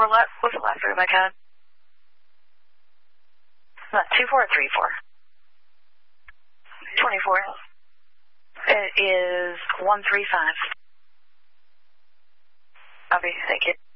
what's the last three of my code? 24 or 34? 24. It is 135. Copy, thank you.